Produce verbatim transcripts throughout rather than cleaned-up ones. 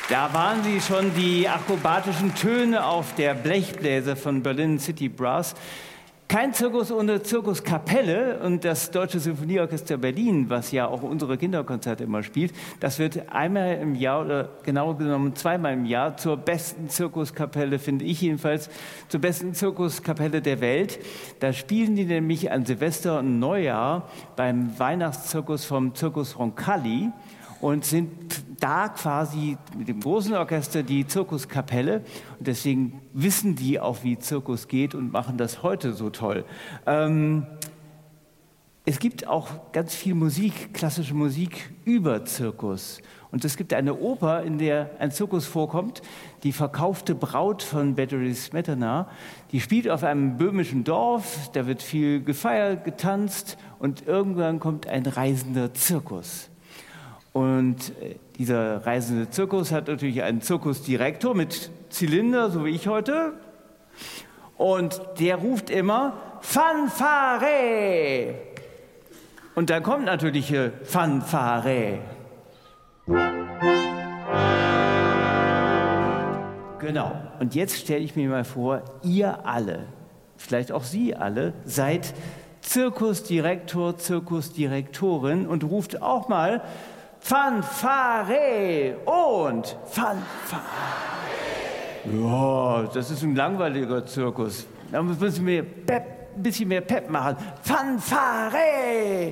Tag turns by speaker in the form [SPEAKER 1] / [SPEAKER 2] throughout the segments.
[SPEAKER 1] Da waren sie schon, die akrobatischen Töne auf der Blechbläser von Berlin City Brass. Kein Zirkus ohne Zirkuskapelle, und das Deutsche Symphonieorchester Berlin, was ja auch unsere Kinderkonzerte immer spielt, das wird einmal im Jahr oder genauer genommen zweimal im Jahr zur besten Zirkuskapelle, finde ich jedenfalls, zur besten Zirkuskapelle der Welt. Da spielen die nämlich an Silvester und Neujahr beim Weihnachtszirkus vom Circus Roncalli und sind da quasi mit dem großen Orchester die Zirkuskapelle. Und deswegen wissen die auch, wie Zirkus geht und machen das heute so toll. Ähm, es gibt auch ganz viel Musik, klassische Musik über Zirkus. Und es gibt eine Oper, in der ein Zirkus vorkommt, die Verkaufte Braut von Battery Smetana. Die spielt auf einem böhmischen Dorf, da wird viel gefeiert, getanzt und irgendwann kommt ein reisender Zirkus. Und dieser reisende Zirkus hat natürlich einen Zirkusdirektor mit Zylinder, so wie ich heute. Und der ruft immer Fanfare. Und dann kommt natürlich Fanfare. Genau. Und jetzt stelle ich mir mal vor, ihr alle, vielleicht auch Sie alle, seid Zirkusdirektor, Zirkusdirektorin und ruft auch mal Fanfare und Fanfare. Ja, das ist ein langweiliger Zirkus. Da müssen wir Pep, ein bisschen mehr Pep machen. Fanfare!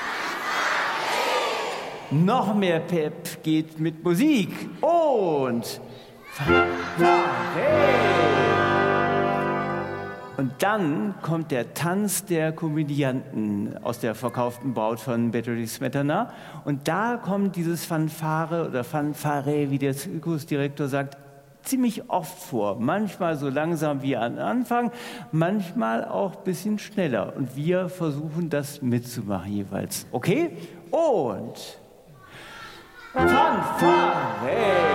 [SPEAKER 1] Noch mehr Pep geht mit Musik und Fanfare! Und dann kommt der Tanz der Komödianten aus der Verkauften Braut von Battery Smetana. Und da kommt dieses Fanfare oder Fanfare, wie der Zirkusdirektor sagt, ziemlich oft vor. Manchmal so langsam wie am Anfang, manchmal auch ein bisschen schneller. Und wir versuchen das mitzumachen jeweils. Okay? Und Fanfare!